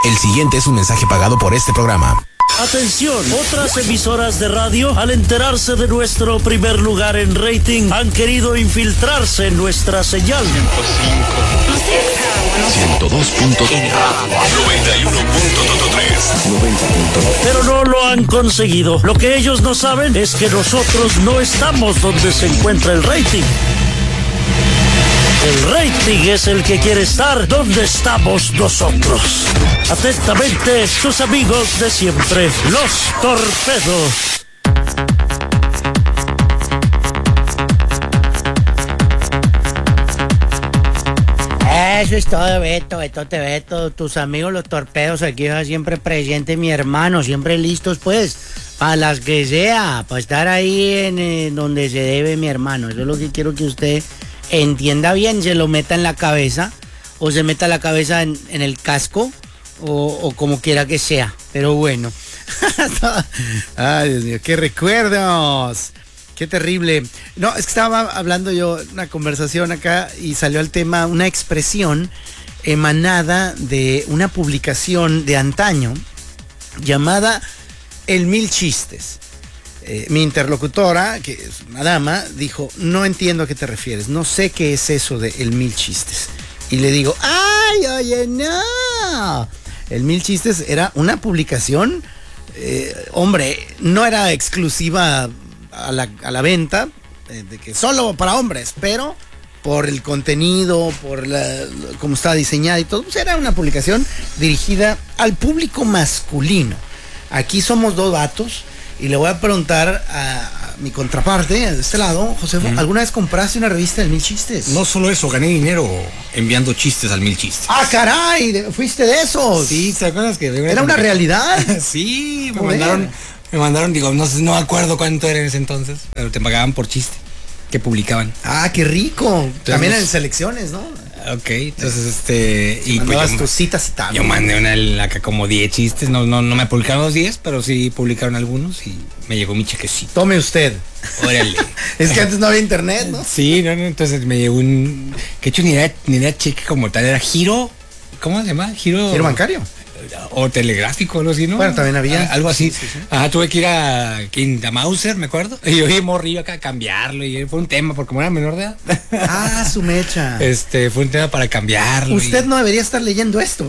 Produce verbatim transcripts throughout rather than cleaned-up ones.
El siguiente es un mensaje pagado por este programa. Atención, otras emisoras de radio, al enterarse de nuestro primer lugar en rating, han querido infiltrarse en nuestra señal. ciento dos punto uno, noventa y uno punto tres, noventa punto nueve. Pero no lo han conseguido. Lo que ellos no saben es que nosotros no estamos donde se encuentra el rating. El rating es el que quiere estar donde estamos nosotros. Atentamente, sus amigos de siempre, los Torpedos. Eso es todo, Beto, Beto, te Beto, tus amigos los Torpedos aquí siempre presente, mi hermano, siempre listos pues, para las que sea, para estar ahí en eh, donde se debe, mi hermano. Eso es lo que quiero que usted entienda bien, se lo meta en la cabeza, o se meta la cabeza en, en el casco, o, o como quiera que sea, pero bueno. Ay, Dios mío, qué recuerdos. Qué terrible. No, es que estaba hablando yo una conversación acá y salió al tema una expresión emanada de una publicación de antaño llamada El Mil Chistes. Eh, mi interlocutora, que es una dama, dijo, no entiendo a qué te refieres, no sé qué es eso de El Mil Chistes. Y le digo, ¡ay, oye, no! El Mil Chistes era una publicación, eh, hombre, no era exclusiva A la, a la venta, eh, de que solo para hombres, pero por el contenido, por la, cómo está diseñada y todo, pues era una publicación dirigida al público masculino. Aquí somos dos vatos y le voy a preguntar a, a mi contraparte, de este lado, José, mm. ¿alguna vez compraste una revista del Mil Chistes? No solo eso, gané dinero enviando chistes al Mil Chistes. ¡Ah, caray! ¿Fuiste de esos? Sí, ¿te acuerdas que... ¿Era una realidad? Sí, me Joder. mandaron... Me mandaron, digo, no, no me acuerdo cuánto era en ese entonces, pero te pagaban por chiste que publicaban. Ah, qué rico. Entonces, también en selecciones, ¿no? Ok, entonces este... Y mandabas pues tus citas y tal. Yo mandé una acá como diez chistes, no, no, no me publicaron los diez, pero sí publicaron algunos y me llegó mi chequecito. Tome usted. Órale. Es que antes no había internet, ¿no? Sí, no, no, entonces me llegó un... Que hecho ni era, ni era cheque como tal, era giro... ¿Cómo se llama? Giro... Giro bancario. O telegráfico, algo así, ¿no? Bueno, también había. Algo así. Sí, sí, sí. Ajá, tuve que ir a Quinta Mauser, me acuerdo. Y yo iba morrillo acá a cambiarlo. Y fue un tema, porque como era menor de edad. Ah, su mecha. Este, fue un tema para cambiarlo. Usted y... no debería estar leyendo esto.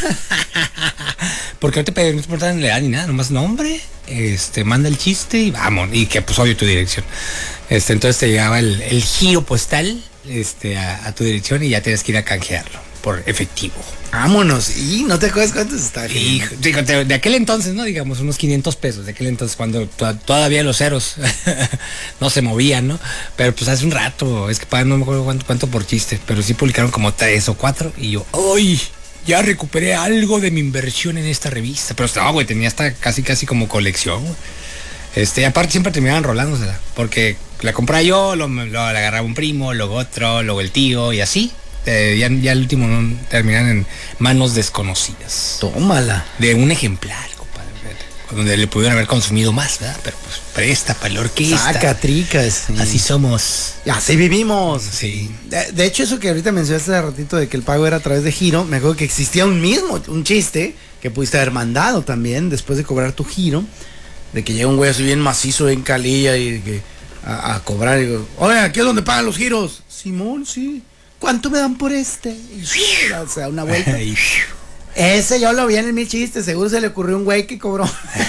Porque no te pedí, no te importa la edad ni nada, nomás nombre, este, manda el chiste y vamos. Y que pues obvio tu dirección. Este, entonces te llegaba el, el giro postal, este, a, a tu dirección y ya tienes que ir a canjearlo por efectivo. Vámonos. Y no te acuerdas cuántos está. Y digo, de, de aquel entonces, ¿no? Digamos, unos quinientos pesos. De aquel entonces, cuando to todavía los ceros no se movían, ¿no? Pero pues hace un rato, es que pagan, no me acuerdo cuánto, cuánto por chiste, pero sí publicaron como tres o cuatro. Y yo, ¡ay! Ya recuperé algo de mi inversión en esta revista. Pero no, güey, tenía hasta casi, casi como colección, güey. Este, y aparte siempre terminaban rolándosela. Porque la compraba yo, lo, lo, la agarraba un primo, luego otro, luego el tío y así. Eh, ya, ya el último no, terminan en manos desconocidas. Tómala. De un ejemplar, compadre, donde le pudieron haber consumido más, ¿verdad? Pero pues presta para la orquesta. Saca tricas. Sí. Así somos. Así vivimos. Sí. De, de hecho, eso que ahorita mencionaste hace ratito de que el pago era a través de giro, me acuerdo que existía un mismo, un chiste que pudiste haber mandado también después de cobrar tu giro, de que llega un güey así bien macizo en Calilla y que a, a cobrar y digo, oye, ¿aquí es donde pagan los giros? Simón, sí. ¿Cuánto me dan por este? Y, o sea, una vuelta. Ese yo lo vi en el Mil Chistes. Seguro se le ocurrió un güey que cobró.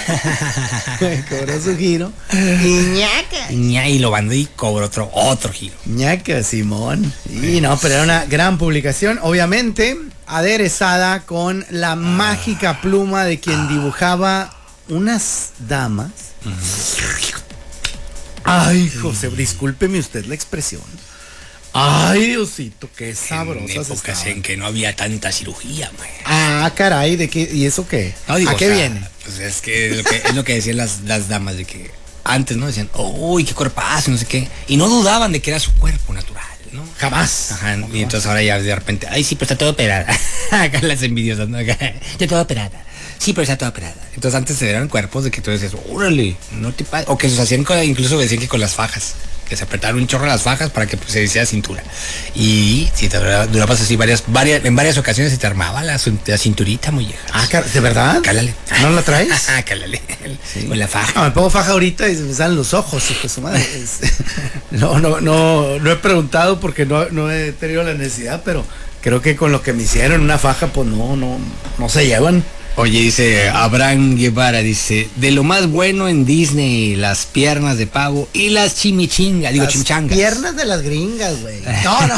Cobró su giro. Y ñaca. Ña, y lo mandó y cobró otro, otro giro. ñaca, Simón. Y no, pero era una gran publicación. Obviamente, aderezada con la ah. mágica pluma de quien ah. dibujaba unas damas. Uh-huh. Ay, José, discúlpeme usted la expresión. Ay, Diosito, qué sabrosa. En épocas en que no había tanta cirugía, güey. Ah, caray, ¿de qué? ¿Y eso qué? No, digo, ¿a qué o sea, viene? Pues es que es lo que, es lo que decían las, las damas, de que antes, ¿no? Decían, uy, qué cuerpazo, no sé qué. Y no dudaban de que era su cuerpo natural, ¿no? Jamás. Ajá, y entonces ahora ya de repente, ay, sí, pero está todo operada. Acá las envidiosas, ¿no? Acá, ya toda operada. Sí, pero está toda operada. Entonces antes eran cuerpos de que tú decías, órale, no te pasa. O que se hacían con, incluso decían que con las fajas. que se apretaron un chorro las fajas para que pues, se hiciera cintura. Y si te durabas así varias, varias, en varias ocasiones se te armaba la, la cinturita muy vieja. Ah, ¿de verdad? Cálale. ¿No la traes? Ah, cálale. Sí. Con la faja. No, me pongo faja ahorita y me salen los ojos, hijo de su madre. No, no, no, no he preguntado porque no, no he tenido la necesidad, pero creo que con lo que me hicieron una faja, pues no, no, no se llevan. Oye, dice Abraham Guevara, dice, de lo más bueno en Disney, las piernas de pavo y las chimichingas, digo las chimichangas. Piernas de las gringas, güey. No, no.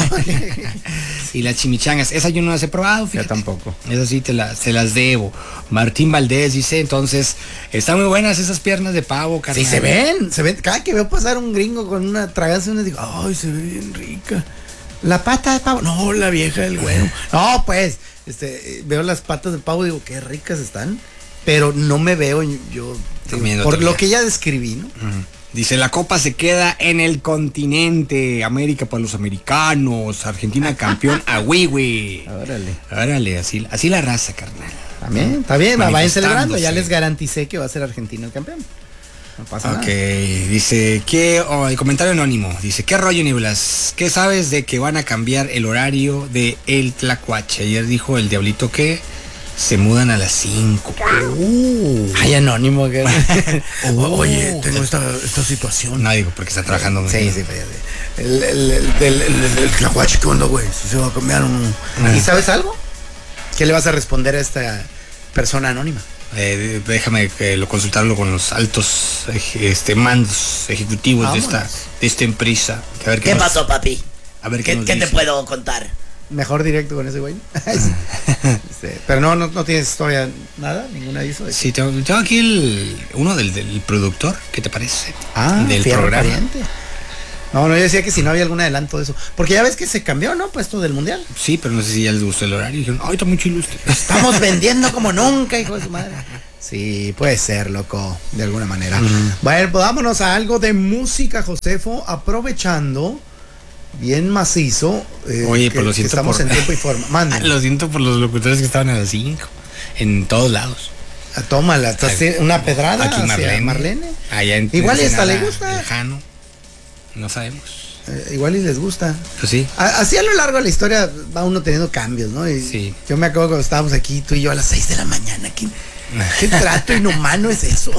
Y las chimichangas, esas yo no las he probado, fíjate. Yo tampoco. Esas sí te las, te las debo. Martín Valdés dice, entonces, están muy buenas esas piernas de pavo, carnal. Sí, se ven, se ven. Cada que veo pasar un gringo con una traganza, uno digo, ay, se ve bien rica. La pata de pavo, no, la vieja del güero. No, pues, este, veo las patas de pavo y digo, qué ricas están, pero no me veo yo, digo, por lo que ya describí, ¿no? Uh-huh. Dice, la copa se queda en el continente, América para los americanos, Argentina campeón, a Wiwi. Órale. Órale, así, así la raza, carnal. También, está bien, vayan celebrando, ya les garanticé que va a ser Argentina el campeón. No pasa okay. nada. Ok, dice, ¿qué? Oh, el comentario anónimo. Dice, ¿qué rollo, Nieblas? ¿Qué sabes de que van a cambiar el horario de El Tlacuache? Ayer dijo el Diablito que se mudan a las cinco. Uh, Ay, anónimo. Que... oh, Oye, tengo esta, esta situación. No, digo, porque está trabajando. Sí, sí, sí. El, el, el, el, el, el Tlacuache, ¿qué onda, güey? Si se va a cambiar un... Ah. ¿Y sabes algo? ¿Qué le vas a responder a esta persona anónima? Eh, déjame que lo consultarlo con los altos este mandos ejecutivos Vámonos. de esta de esta empresa. A ver qué, ¿Qué nos, pasó, papi? A ver qué, ¿Qué, ¿qué te puedo contar? Mejor directo con ese güey. Sí. Pero no, no, no tienes todavía nada, ningún aviso. De sí, tengo, tengo aquí el uno del, del productor, ¿qué te parece? Ah, del programa. Pariente. No, no, yo decía que si no había algún adelanto de eso. Porque ya ves que se cambió, ¿no? Puesto del mundial. Sí, pero no sé si ya les gustó el horario. Y dijeron, ay, está muy chido usted. Estamos vendiendo como nunca, hijo de su madre. Sí, puede ser, loco, de alguna manera. Uh-huh. Bueno, pues vámonos a algo de música, Josefo, aprovechando, bien macizo. Eh, Oye, pues lo siento estamos por... en tiempo y forma. Mande. Lo siento por los locutores que estaban a las cinco, en todos lados. Tómala, una pedrada aquí Marlene. Marlene. Allá en Igual y esta le gusta. Lejano. No sabemos. Eh, igual y les gusta. Pues sí. A, así a lo largo de la historia va uno teniendo cambios, ¿no? Y sí. Yo me acuerdo cuando estábamos aquí, tú y yo a las seis de la mañana. ¿Qué, qué trato inhumano es eso?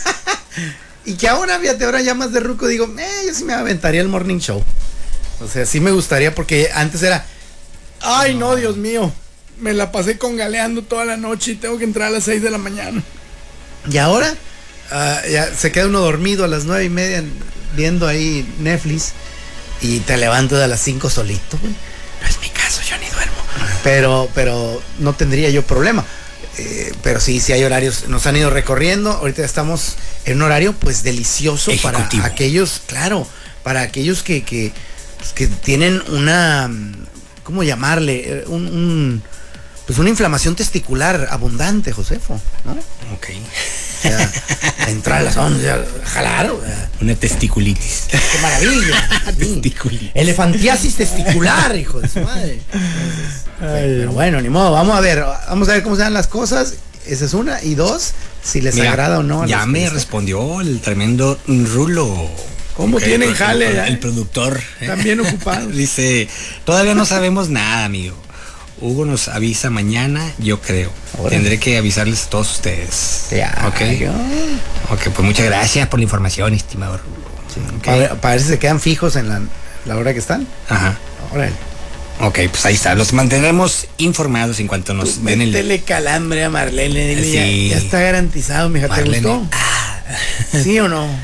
Y que ahora, fíjate, ahora ya más de ruco digo, eh, yo sí me aventaría el morning show. O sea, sí me gustaría porque antes era, ay no, Dios mío, me la pasé congaleando toda la noche y tengo que entrar a las seis de la mañana. Y ahora, uh, ya se queda uno dormido a las nueve y media viendo ahí Netflix y te levantas a las cinco solito, güey. No es mi caso, yo ni duermo. Pero, pero no tendría yo problema. Eh, pero sí, sí hay horarios, nos han ido recorriendo. Ahorita estamos en un horario pues delicioso ejecutivo. Para aquellos, claro, para aquellos que, que, pues, que tienen una, ¿cómo llamarle? Un, un pues una inflamación testicular abundante, Josefo, ¿no? Ok. O sea, entrar a las once, jalar. Una testiculitis. Qué maravilla. Testiculitis. Elefantiasis testicular, hijo de su madre. Entonces, pero bueno, ni modo. Vamos a ver, vamos a ver cómo se dan las cosas. Esa es una. Y dos, si les Mira, agrada o no. Ya me pistas. Respondió el tremendo Rulo. ¿Cómo okay, tienen jale? El, el productor. También ocupado. Dice, todavía no sabemos nada, amigo. Hugo nos avisa mañana, yo creo. Ahora. Tendré que avisarles a todos ustedes. Ya. Ok. Yo. Ok, pues muchas gracias por la información, estimador. Sí. Okay. Para, para ver si se quedan fijos en la, la hora que están. Ajá. Órale. Ok, pues ahí está. Los mantendremos informados en cuanto nos Tú den el. Métele calambre a Marlene. Dile, sí. ya, ya está garantizado, mija. ¿Te gustó? Ah. ¿Sí o no?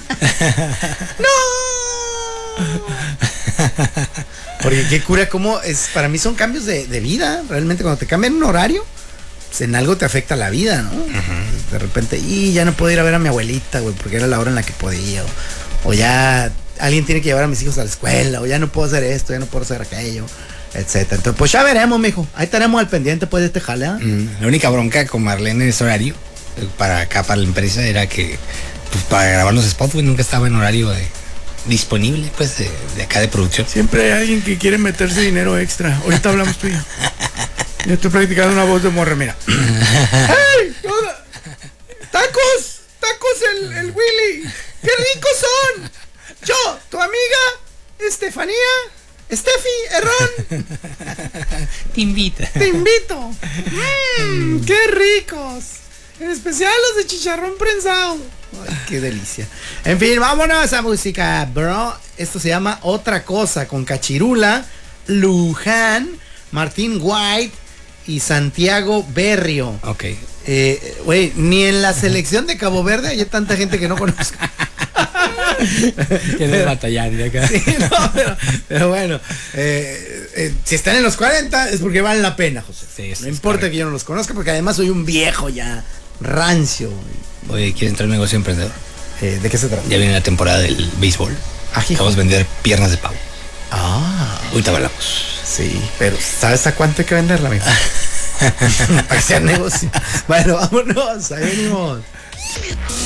¡No! Porque qué cura, como es, para mí son cambios de, de vida, realmente cuando te cambian un horario, pues en algo te afecta la vida, ¿no? Uh-huh. De repente, y ya no puedo ir a ver a mi abuelita, güey, porque era la hora en la que podía, o, o ya alguien tiene que llevar a mis hijos a la escuela, o ya no puedo hacer esto, ya no puedo hacer aquello, etcétera. Entonces, pues ya veremos, mijo, ahí estaremos al pendiente, pues, de este jale, ¿eh? Mm, la única bronca con Marlene en ese horario, para acá, para la empresa, era que, pues, para grabar los spots, güey, nunca estaba en horario de... disponible, pues, de, de acá de producción. Siempre hay alguien que quiere meterse dinero extra. Ahorita hablamos tú y yo. Yo estoy practicando una voz de morra, mira. ¡Hey! ¡Tacos! ¡Tacos el, el Willy! ¡Qué ricos son! Yo, tu amigo, Te invita. Te invito. Mmm, qué ricos. En especial los de chicharrón prensado. Ay, qué delicia. En fin, vámonos a música, bro. Esto se llama Otra Cosa con Cachirula, Luján, Martín White y Santiago Berrio. Ok. Eh, güey, ni en la selección de Cabo Verde hay tanta gente que no conozco. Tienes batallar de acá. Sí, no, pero, pero bueno, eh, eh, si están en los cuarenta es porque valen la pena, José. Sí, sí, no es importa correcto. que yo no los conozca, porque además soy un viejo ya, rancio. Oye, ¿quieres entrar en negocio emprendedor? Eh, ¿De qué se trata? Ya viene la temporada del béisbol. Ají. Vamos a vender piernas de pavo. Ah, Ahorita hablamos. sí, pero ¿sabes a cuánto hay que venderla, amigo? Para que sea negocio. Bueno, vámonos, ahí venimos.